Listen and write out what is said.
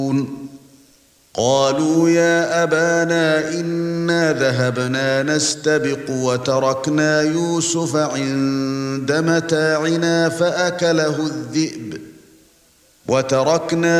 قالوا يا أبانا إنا ذهبنا نستبق وتركنا يوسف عند متاعنا فأكله الذئب وتركنا